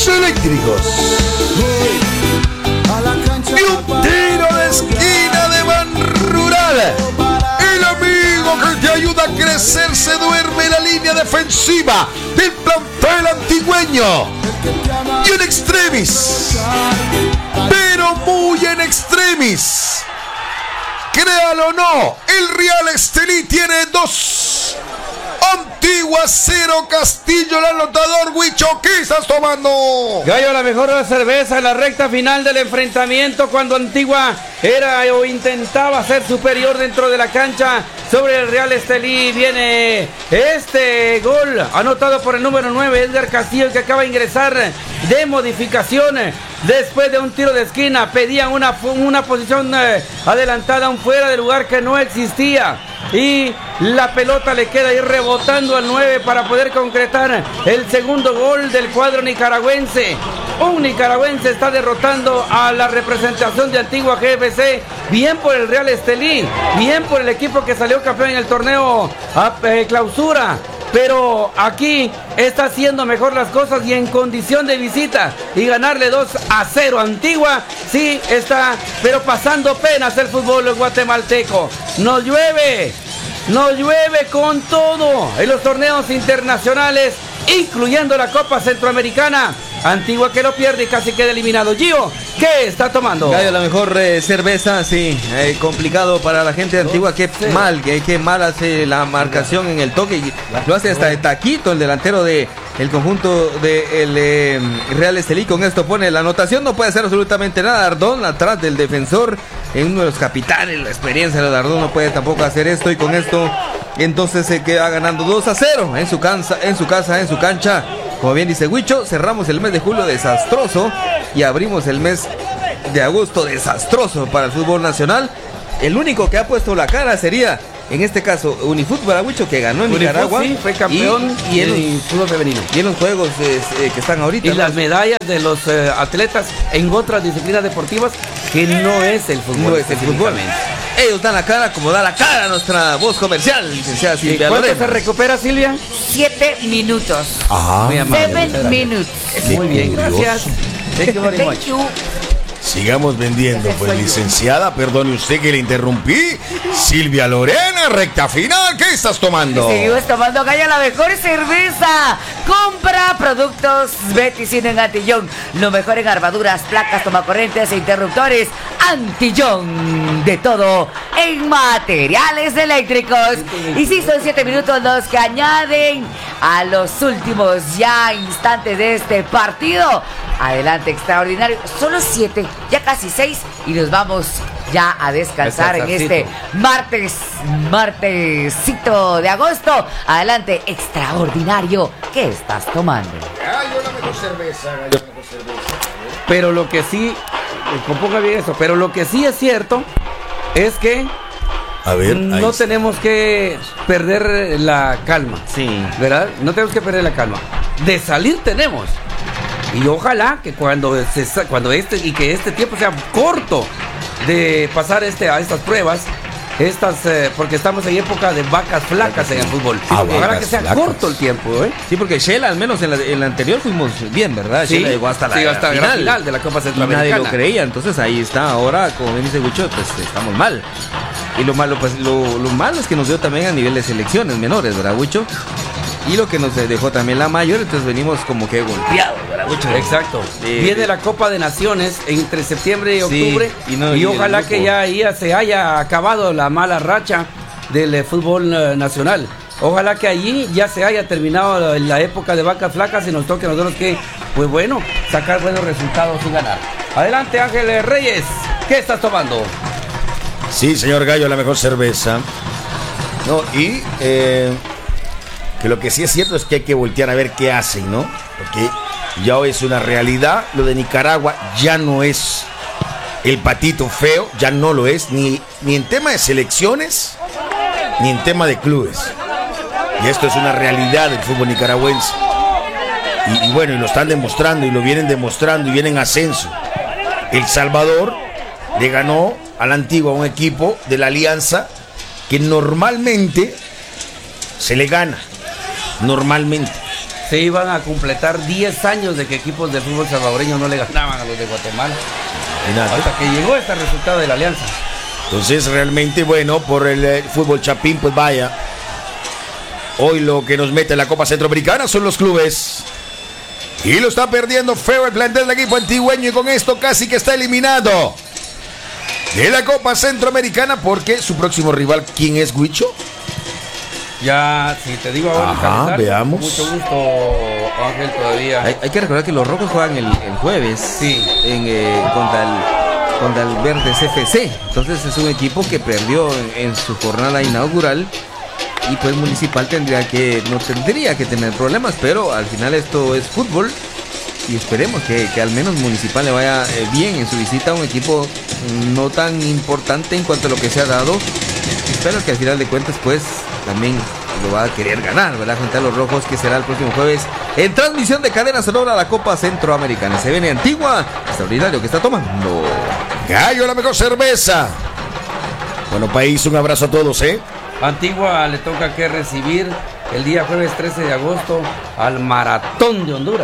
Eléctricos. Y un tiro de esquina de Ban Rural. El amigo que te ayuda a crecer se duerme en la línea defensiva del plantel antigüeño. Y en extremis, pero muy en extremis, créalo o no, el Real Estelí tiene 2. Antigua 0, Castillo el anotador. Huicho, ¿qué estás tomando? Gallo, la mejor cerveza en la recta final del enfrentamiento, cuando Antigua era o intentaba ser superior dentro de la cancha sobre el Real Estelí. Viene este gol anotado por el número 9, Edgar Castillo, que acaba de ingresar de modificación después de un tiro de esquina. Pedían una posición adelantada, un fuera de lugar que no existía, y la pelota le queda ahí rebotando al 9 para poder concretar el segundo gol del cuadro nicaragüense. Un nicaragüense está derrotando a la representación de Antigua GFC. Bien por el Real Estelí, bien por el equipo que salió campeón en el torneo clausura. Pero aquí está haciendo mejor las cosas y en condición de visita y ganarle 2-0 a Antigua. Sí está, pero pasando penas el fútbol guatemalteco. Nos llueve con todo en los torneos internacionales, incluyendo la Copa Centroamericana. Antigua que lo pierde y casi queda eliminado. Gio, ¿qué está tomando? Gallo, la mejor cerveza, sí. Complicado para la gente de Antigua. Qué mal hace la marcación en el toque. Lo hace hasta de taquito el delantero de el conjunto del Real Estelí. Con esto pone la anotación. No puede hacer absolutamente nada. Ardón atrás del defensor, en uno de los capitanes. La experiencia de Ardón no puede tampoco hacer esto. Y con esto entonces se queda ganando 2-0 en su cancha. Como bien dice Huicho, cerramos el mes de julio desastroso y abrimos el mes de agosto desastroso para el fútbol nacional. El único que ha puesto la cara sería, en este caso, Unifútbol Huicho, que ganó en Nicaragua. Sí, fue campeón y en fútbol femenino. Y en los juegos que están ahorita. Y las medallas de los atletas en otras disciplinas deportivas, que no es el fútbol. No es el fútbol. Ellos dan la cara como da la cara nuestra voz comercial, licenciada Silvia. ¿Cuánto se recupera, Silvia? 7 minutos. Muy amable. 7 minutos. Muy bien, gracias. Thank you. Sigamos vendiendo, pues, licenciada, perdone usted que le interrumpí. Silvia Lorena, recta final, ¿qué estás tomando? Seguimos tomando, Gallo, la mejor cerveza. Compra productos Beticino en Antillón. Lo mejor en armaduras, placas, tomacorrientes e interruptores. Antillón, de todo en materiales eléctricos. Y sí, son 7 minutos los que añaden a los últimos ya instantes de este partido. Adelante, extraordinario. Solo 7, ya casi 6, y nos vamos ya a descansar en este martesito de agosto. Adelante, extraordinario. ¿Qué estás tomando? Gallo, la mejor cerveza. Pero lo que sí, componga bien eso, pero lo que sí es cierto es que no tenemos que perder la calma. Sí. ¿Verdad? No tenemos que perder la calma. De salir tenemos. Y ojalá que cuando este tiempo sea corto de pasar a estas pruebas, porque estamos en época de vacas flacas en el fútbol. Ojalá que sea corto el tiempo, ¿eh? Sí, porque Shela, al menos en la anterior fuimos bien, ¿verdad? Sí, Shela llegó hasta la final de la Copa Centroamericana. Nadie lo creía, entonces ahí está. Ahora, como bien dice Huicho, pues estamos mal. Y lo malo, pues lo malo es que nos dio también a nivel de selecciones menores, ¿verdad, Huicho? Y lo que nos dejó también la mayor, entonces venimos como que golpeados, ¿verdad, Huicho? Exacto. Viene la Copa de Naciones entre septiembre y octubre, y ojalá que ya ahí se haya acabado la mala racha del fútbol nacional. Ojalá que allí ya se haya terminado la época de vacas flacas y nos toque a nosotros que, pues bueno, sacar buenos resultados y ganar. Adelante, Ángel Reyes, ¿qué estás tomando? Sí, señor Gallo, la mejor cerveza. No, y que lo que sí es cierto es que hay que voltear a ver qué hacen, ¿no? Porque ya hoy es una realidad. Lo de Nicaragua ya no es el patito feo, ya no lo es, ni en tema de selecciones, ni en tema de clubes. Y esto es una realidad del fútbol nicaragüense. Y bueno, y lo están demostrando, y lo vienen demostrando, y vienen en ascenso. El Salvador le ganó a la Antigua, un equipo de la Alianza que normalmente se le gana. Normalmente. se iban a completar 10 años de que equipos del fútbol salvadoreño no le ganaban a los de Guatemala. Hasta que llegó este resultado de la Alianza. Entonces realmente, bueno, por el fútbol chapín, pues vaya. Hoy lo que nos mete en la Copa Centroamericana son los clubes. Y lo está perdiendo feo el plantel del equipo antigüeño, y con esto casi que está eliminado de la Copa Centroamericana, porque su próximo rival, ¿quién es, Huicho? Ya, si te digo ahora, ajá, veamos. Con mucho gusto, Ángel, todavía. Hay que recordar que los rojos juegan el jueves, sí, contra el Verdes FC. Entonces es un equipo que perdió en su jornada inaugural, y pues Municipal no tendría que tener problemas, pero al final esto es fútbol, y esperemos que al menos Municipal le vaya bien en su visita a un equipo no tan importante en cuanto a lo que se ha dado. Espero que al final de cuentas pues también lo va a querer ganar, ¿verdad? Frente a los rojos, que será el próximo jueves en transmisión de cadena sonora a la Copa Centroamericana. Se viene Antigua, extraordinario que está tomando. Gallo, la mejor cerveza. Bueno, país, un abrazo a todos, ¿eh? Antigua le toca que recibir el día jueves 13 de agosto al Maratón de Honduras.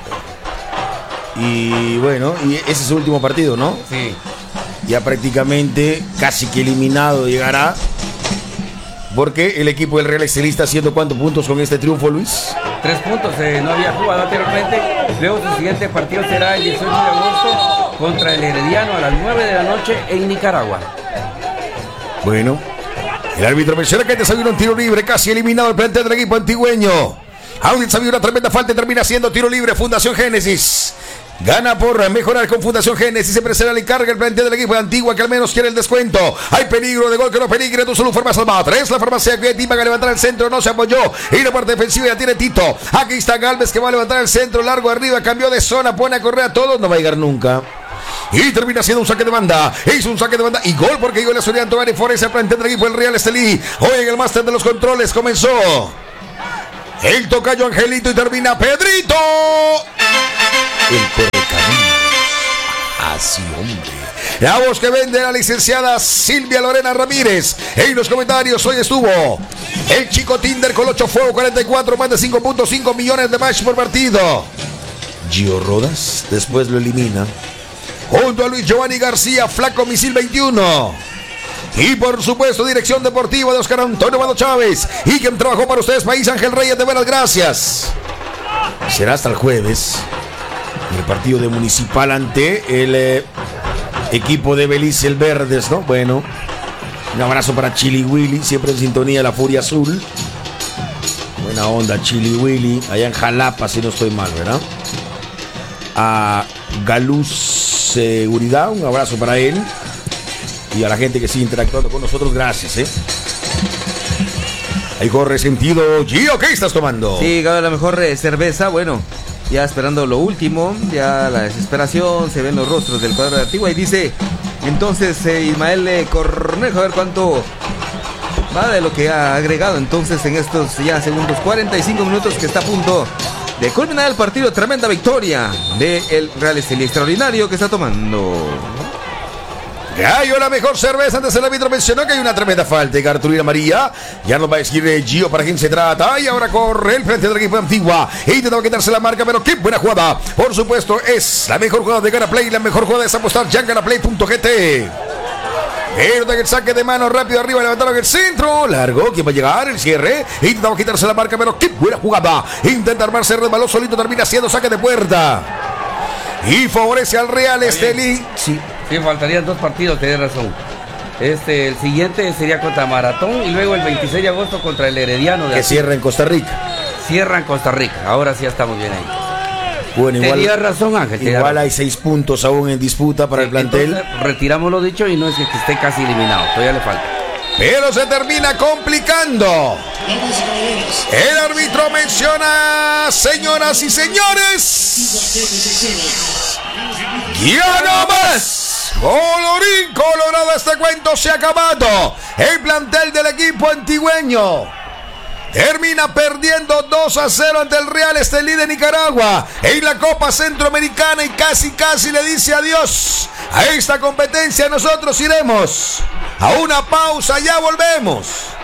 Y bueno, y ese es su último partido, ¿no? Sí. Ya prácticamente casi que eliminado llegará, porque el equipo del Real Estelí está haciendo ¿cuántos puntos con este triunfo, Luis? 3 puntos, no había jugado anteriormente. Luego su siguiente partido será el 18 de agosto contra el Herediano a las 9 de la noche en Nicaragua. Bueno, el árbitro menciona que antes había un tiro libre, casi eliminado el plantel del equipo antigüeño. Auditz había una tremenda falta y termina siendo tiro libre. Fundación Génesis gana por mejorar con Fundación Génesis. Siempre será la encarga el plantel del equipo de Antigua, que al menos quiere el descuento. Hay peligro de gol, que no peligre. Tu salud forma salvada. 3, la farmacia que va a levantar el centro, no se apoyó. Y la parte defensiva ya tiene Tito. Aquí está Galvez, que va a levantar el centro largo arriba. Cambió de zona, pone a correr a todos. No va a llegar nunca. Y termina siendo un saque de banda. Hizo un saque de banda y gol, porque llegó la Soriano Tobar y Forest al plantel del equipo del Real Estelí. Hoy en el máster de los controles comenzó el tocayo Angelito y termina Pedrito. El correcamino. Así, hombre. La voz que vende la licenciada Silvia Lorena Ramírez. En los comentarios hoy estuvo el chico Tinder con 8 fuego 44, más de 5.5 millones de match por partido. Gio Rodas después lo elimina, junto a Luis Giovanni García, Flaco Misil 21. Y por supuesto, dirección deportiva de Oscar Antonio Mado Chávez. Y quien trabajó para ustedes, País Ángel Reyes, de veras gracias. Será hasta el jueves el partido de Municipal ante el equipo de Belice, el Verdes, ¿no? Bueno, un abrazo para Chili Willy, siempre en sintonía de la Furia Azul. Buena onda, Chili Willy, allá en Jalapa, si no estoy mal, ¿verdad? A Galuz Seguridad, un abrazo para él. Y a la gente que sigue interactuando con nosotros, gracias, ¿eh? Ahí corre sentido. Gio, ¿qué estás tomando? Sí, la mejor cerveza, bueno, ya esperando lo último, ya la desesperación, se ven los rostros del cuadro de Antigua y dice, entonces Ismael Cornejo, a ver cuánto va de lo que ha agregado entonces en estos ya segundos, 45 minutos que está a punto de culminar el partido. Tremenda victoria del Real Estelí, extraordinario que está tomando. Gallo, la mejor cerveza. Antes el árbitro mencionó que hay una tremenda falta de cartulina amarilla. Ya nos va a decir Gio para quién se trata. Y ahora corre el frente del equipo de Antigua. Intentaba quitarse la marca, pero qué buena jugada. Por supuesto, es la mejor jugada de Gana Play. La mejor jugada es apostar ya en GanaPlay.gt. Pero el saque de mano rápido arriba, levantaron el centro. Largo, ¿quién va a llegar? El cierre. Intentaba quitarse la marca, pero qué buena jugada. Intenta armarse, resbaló solito, termina siendo saque de puerta. Y favorece al Real Estelí. Sí. Sí, faltarían 2 partidos, tenés razón. El siguiente sería contra Maratón y luego el 26 de agosto contra el Herediano. Que cierra en Costa Rica. Cierra en Costa Rica, ahora sí estamos bien ahí. Bueno, igual, tenía razón, Ángel. Igual hay 6 puntos aún en disputa para el plantel. Entonces, retiramos lo dicho y no es que esté casi eliminado, todavía le falta. Pero se termina complicando. El árbitro menciona, señoras y señores, ¡ya no más! Colorín colorado, este cuento se ha acabado. El plantel del equipo antigüeño termina perdiendo 2-0 ante el Real Estelí de Nicaragua en la Copa Centroamericana y casi le dice adiós a esta competencia. Nosotros iremos a una pausa, ya volvemos.